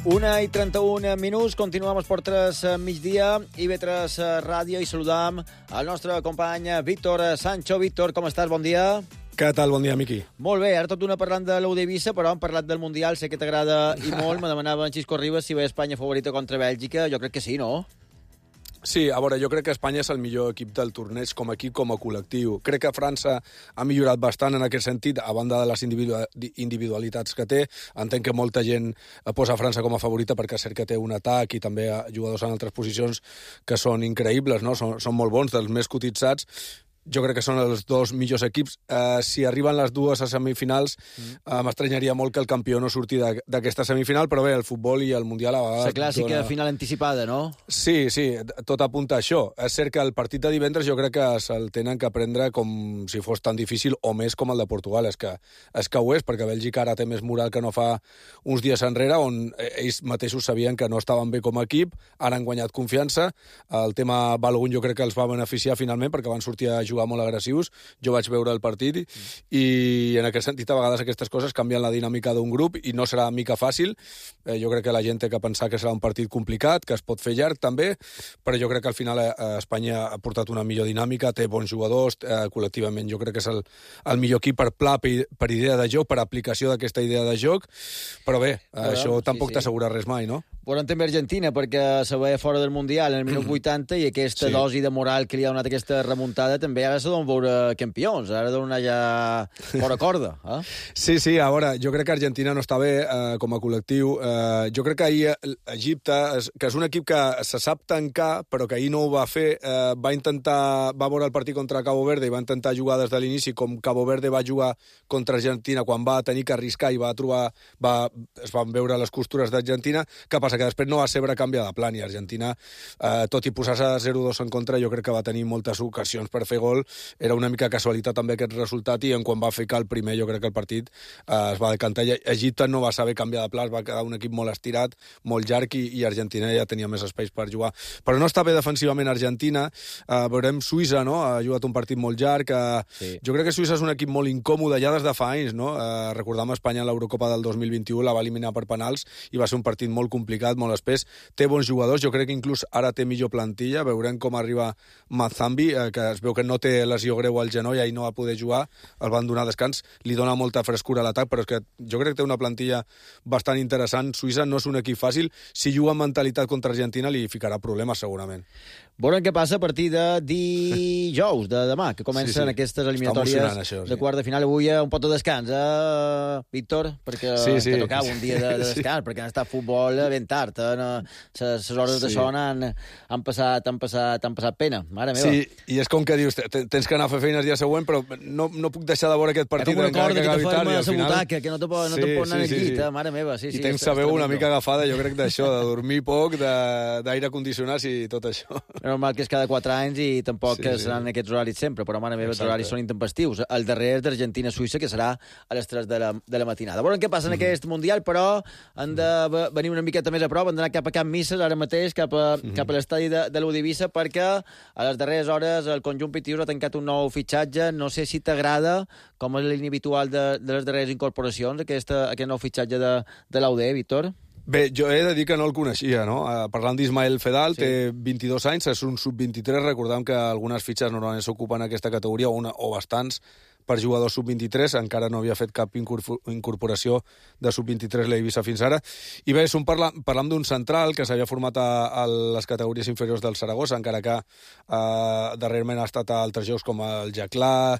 1:31, continuem els portres migdia, IB3 Ràdio, i saludam el nostre company Víctor Sancho. Víctor, com estàs? Bon dia. Què tal? Bon dia, Miqui. Molt bé, ara tot d'una parlant de l'Eivissa, però hem parlat del Mundial, sé que t'agrada i molt. Me demanava en Xisco Ribas si ve Espanya favorita contra Bèlgica. Jo crec que sí, no? Sí, a veure, jo crec que Espanya és el millor equip del torneig com a equip, com a col·lectiu. Crec que França ha millorat bastant en aquest sentit, a banda de les individualitats que té. Entenc que molta gent posa França com a favorita perquè és cert que té un atac i també jugadors en altres posicions que són increïbles, no? Són molt bons, dels més cotitzats. Jo crec que són els dos millors equips. Si arriben les dues a semifinals, m'estranyaria molt que el campió no surti d'aquesta semifinal, però bé, el futbol i el Mundial a vegades... La clàssica final anticipada, no? Sí, tot apunta a això. És cert que el partit de divendres jo crec que se'l tenen que prendre com si fos tan difícil o més com el de Portugal. És que ho és, perquè Bèlgica ara té més moral que no fa uns dies enrere, on ells mateixos sabien que no estaven bé com a equip, ara han guanyat confiança. El tema Balogun jo crec que els va beneficiar finalment, perquè van sortir a jugar molt agressius. Jo vaig veure el partit i en aquest sentit a vegades aquestes coses canvien la dinàmica d'un grup i no serà mica fàcil. Jo crec que la gent té que pensar que serà un partit complicat, que es pot fer llarg també, però jo crec que al final Espanya ha portat una millor dinàmica, té bons jugadors, col·lectivament jo crec que és el millor equip per pla, per idea de joc, per aplicació d'aquesta idea de joc, però bé, això tampoc t'assegura res mai, no? Veurem també Argentina, perquè se veia fora del Mundial en el minut 80 i aquesta dosi de moral que li ha donat aquesta remuntada també ara se donen veure campions, ara donen ja fora corda. Sí, a veure, jo crec que Argentina no està bé com a col·lectiu. Jo crec que ahir Egipte, que és un equip que se sap tancar, però que ahir no ho va fer, va veure el partit contra Cabo Verde i va intentar jugar des de l'inici com Cabo Verde va jugar contra Argentina quan va tenir que arriscar i es van veure les costures d'Argentina. Què passa? Que després no va saber canviar de plan i Argentina, tot i posar-se 0-2 en contra, jo crec que va tenir moltes ocasions per fer gol. Era una mica casualitat també aquest resultat i quan va ficar el primer jo crec que el partit es va decantar. Egipte no va saber canviar de pla, es va quedar un equip molt estirat, molt llarg i Argentina ja tenia més espais per jugar. Però no està bé defensivament Argentina. Veurem Suïssa, no? Ha jugat un partit molt llarg. Jo crec que Suïssa és un equip molt incòmode ja des de fa anys, no? Recordam Espanya en l'Eurocopa del 2021 la va eliminar per penals i va ser un partit molt complicat, molt espès. Té bons jugadors, jo crec que inclús ara té millor plantilla. Veurem com arriba Mazambi, que es veu que no té lesió greu al genoll i no va poder jugar, el van donar descans, li dona molta frescura a l'atac, però és que jo crec que té una plantilla bastant interessant. Suïssa no és un equip fàcil, si juga amb mentalitat contra Argentina li ficarà problemes segurament. Veurem què passa a partir de dijous, de demà, que comencen aquestes eliminatòries de quart de final. Avui un pot de descans, Víctor? Perquè que tocava un dia de descans, perquè han estat futbol ben tard. Les hores de son han passat pena, mare meva. Sí, i és com que dius, tens que anar a fer feines el dia següent, però no puc deixar de veure aquest partit encara que acabi tard. És com una corda que no te pot anar al llit, mare meva. I tens la veu una mica agafada, jo crec, d'això, de dormir poc, d'aire condicionat i tot això. Normal que és cada 4 anys i tampoc seran aquests horaris sempre, però mare meva, els horaris són intempestius. El darrer és d'Argentina-Suïssa, que serà a les 3 de la matinada. Veurem què passa en aquest Mundial, però han de venir una miqueta més a prop, han d'anar cap a Can Misses ara mateix, cap a l'estadi de l'Eivissa, perquè a les darreres hores el conjunt pitius ha tancat un nou fitxatge. No sé si t'agrada, com és la línia habitual de les darreres incorporacions, aquest nou fitxatge de l'UD, Víctor? Bé, jo he de dir que no el coneixia, no? Parlant d'Ismael Fedal, té 22 anys, és un sub-23, recordem que algunes fitxes normalment s'ocupen aquesta categoria, o bastants, per jugadors sub-23, encara no havia fet cap incorporació de sub-23 l'Eivissa fins ara. I bé, parlam d'un central que s'havia format a les categories inferiors del Saragossa, encara que darrerament ha estat a altres jocs com el Jaclà,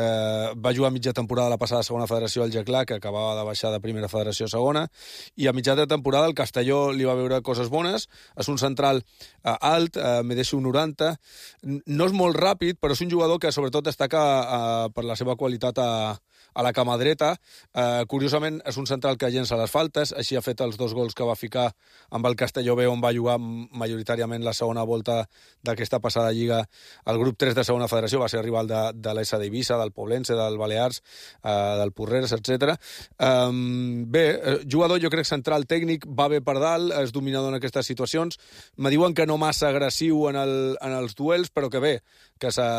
va jugar mitja temporada la passada segona federació al Jaclà, que acabava de baixar de primera federació a segona, i a mitjà de temporada el Castelló li va veure coses bones. És un central alt, medeix 1,90, no és molt ràpid, però és un jugador que sobretot destaca per la seva qualitat a la cama dreta. Curiosament, és un central que llença les faltes, així ha fet els 2 gols que va ficar amb el Castelló B, on va jugar majoritàriament la segona volta d'aquesta passada lliga. El grup 3 de segona federació va ser rival de l'ESA d'Eivissa, del Poblense, del Balears, del Porreres, etc. Bé, jugador, jo crec, central tècnic, va bé per dalt, és dominador en aquestes situacions. Me diuen que no massa agressiu en els duels, però que bé, que se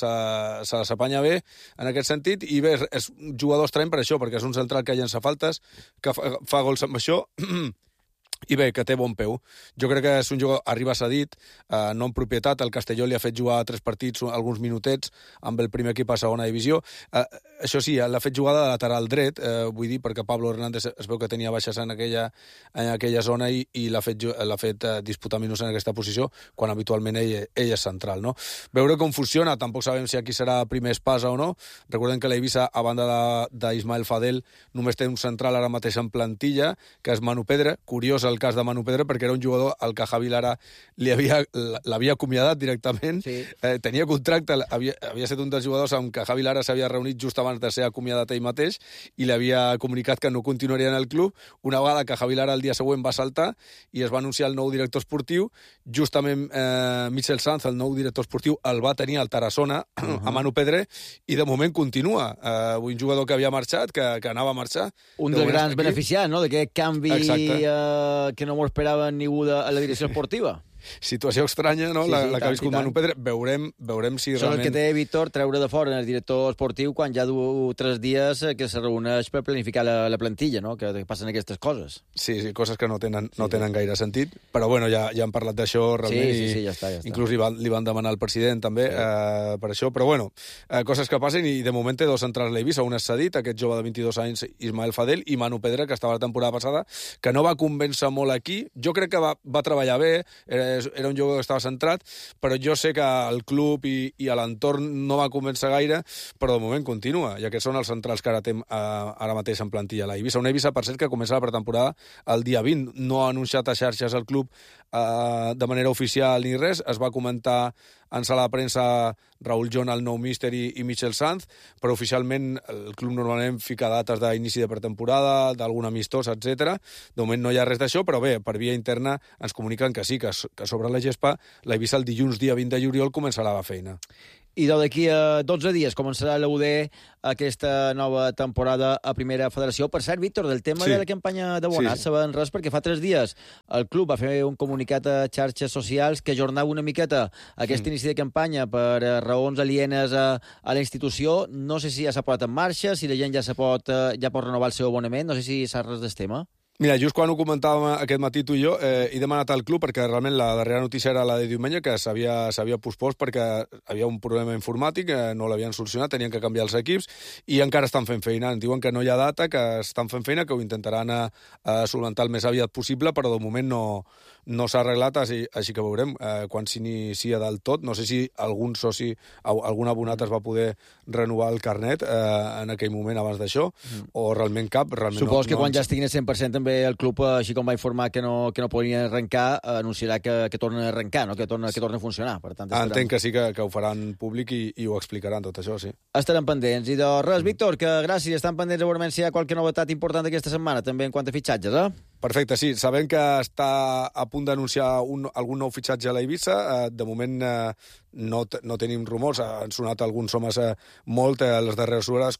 les apanya bé en aquest sentit, i bé, és un jugador estrany per això, perquè és un central que llença faltes, que fa gols amb això, I bé, que té bon peu. Jo crec que és un jugador, arriba cedit, no en propietat, el Castelló li ha fet jugar 3 partits, alguns minutets, amb el primer equip a segona divisió. Això sí, l'ha fet jugar de lateral dret, vull dir, perquè Pablo Hernández es veu que tenia baixes en aquella zona i l'ha fet disputar minuts en aquesta posició, quan habitualment ell és central, no? Veure com funciona, tampoc sabem si aquí serà primer espasa o no. Recordem que l'Eivissa, a banda d'Ismael Fadel, només té un central ara mateix en plantilla, que és Manu Pedra. Curiós el cas de Manu Pedra, perquè era un jugador al que Javi Lara l'havia acomiadat directament. Sí. Tenia contracte, havia estat un dels jugadors amb què Javi Lara s'havia reunit just abans de ser acomiadat ell mateix i li havia comunicat que no continuaria en el club. Una vegada que Javi Lara el dia següent va saltar i es va anunciar el nou director esportiu, justament Michel Sanz, el nou director esportiu, el va tenir al Tarassona, a Manu Pedra, i de moment continua. Un jugador que havia marxat, que anava a marxar. Un dels grans beneficiats, no?, d'aquest canvi que no m'ho esperava ningú a la direcció esportiva. Situació estranya, no?, sí, la que ha viscut Manu Pedra. Veurem si realment... el que té Víctor, treure de fora el director esportiu quan ja du 3 dies que se reuneix per planificar la plantilla, no?, que passen aquestes coses. Sí, coses que no tenen gaire sentit, però bueno, ja han parlat d'això realment. Sí, ja està. Inclús li van demanar al president també per això, però bueno, coses que passen, i de moment té 2 centrals l'Eivissa, un és cedit, aquest jove de 22 anys, Ismael Fadel, i Manu Pedra, que estava la temporada passada, que no va convèncer molt aquí. Jo crec que va treballar bé, era un jugador que estava centrat, però jo sé que el club i a l'entorn no va convèncer gaire, però de moment continua, ja que són els centrals que ara té ara mateix en plantilla la Eivissa. Una Eivissa, per cert, que comença la pretemporada el dia 20. No ha anunciat a xarxes el club de manera oficial ni res. Es va comentar en sala de premsa Raúl John, el nou míster, i Michel Sanz, però oficialment el club normalment fica dates d'inici de pretemporada, d'algun amistós, etc. De moment no hi ha res d'això, però bé, per via interna ens comuniquen que sí, que sobre la gespa l'Eivissa el dilluns dia 20 de juliol començarà la feina. I d'aquí a 12 dies començarà la UD aquesta nova temporada a Primera Federació. Per cert, Víctor, del tema de la campanya d'abonats, sabem res, perquè fa 3 dies el club va fer un comunicat a xarxes socials que ajornava una miqueta aquest inici de campanya per raons alienes a la institució. No sé si ja s'ha posat en marxa, si la gent ja pot renovar el seu abonament, no sé si saps res del tema. Mira, just quan ho comentàvem aquest matí tu i jo, he demanat al club, perquè realment la darrera notícia era la de diumenge, que s'havia pospost perquè havia un problema informàtic, no l'havien solucionat, tenien que canviar els equips, i encara estan fent feina. Ens diuen que no hi ha data, que estan fent feina, que ho intentaran solventar el més aviat possible, però de moment no s'ha arreglat, així que veurem quan s'inicia del tot. No sé si algun soci, algun abonat es va poder renovar el carnet en aquell moment abans d'això, o realment cap. Supos que quan ja estiguin al 100% també el club, així com va informar que no podien arrencar, anunciarà que tornen a arrencar, no? que tornen a funcionar. Per tant, entenc que sí, que ho faran públic i ho explicaran tot això, sí. Estarem pendents. I de res, Víctor, que gràcies, estan pendents a veure si hi ha qualque novetat important aquesta setmana, també en quant a fitxatges, Perfecte, sí. Sabem que està a punt d'anunciar algun nou fitxatge a la Eivissa. De moment no tenim rumors. Han sonat alguns homes molt a les darreres hores,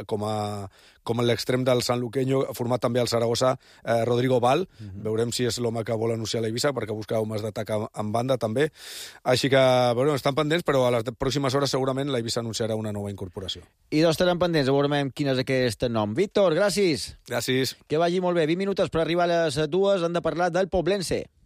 com l'extrem del sanluqueño, format també al Saragossa, Rodrigo Val. Veurem si és l'home que vol anunciar la Eivissa, perquè busca homes d'atac en banda també. Així que, bueno, estan pendents, però a les pròximes hores segurament la Eivissa anunciarà una nova incorporació. I estarem pendents, veurem quin és aquest nom. Víctor, gràcies. Gràcies. Que vagi molt bé. 20 minuts per arribar a les 2, han de parlar del Poblense.